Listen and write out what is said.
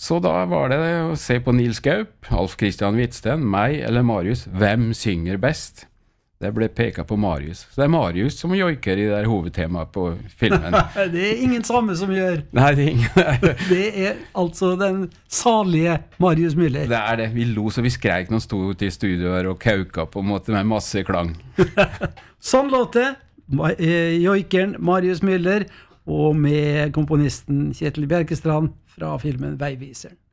Så da var det å se på Nils Gaup, Alf Christian Hvitsten, meg eller Marius. Hvem synger best? Det ble peket på Marius. Så det Marius som joiker i det hovedtemaet på filmen. Det ingen samme som gjør. Nei, det ingen. Det altså den salige Marius Müller. Det det. Vi lo så vi skreik når vi stod ute i studioer og kauka på en måte med masse klang. Sånn låt det. Joikeren Marius Müller og med komponisten Kjetil Bjerkestrand fra filmen Veiviseren.